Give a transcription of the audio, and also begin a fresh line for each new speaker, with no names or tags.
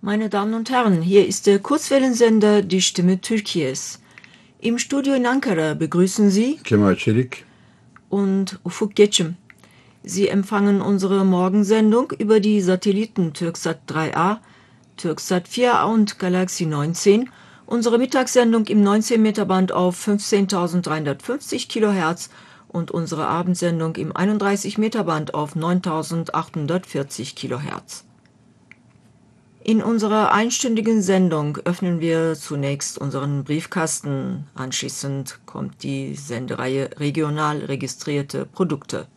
Meine Damen und Herren, hier ist der Kurzwellensender Die Stimme Türkiye's. Im Studio in Ankara begrüßen Sie
Kemal Çelik
und Ufuk Geçim. Sie empfangen unsere Morgensendung über die Satelliten Türksat 3A, Türksat 4A und Galaxy 19, unsere Mittagssendung im 19-Meter-Band auf 15.350 kHz und unsere Abendsendung im 31-Meter-Band auf 9.840 kHz. In unserer einstündigen Sendung öffnen wir zunächst unseren Briefkasten. Anschließend kommt die Sendereihe Regional registrierte Produkte.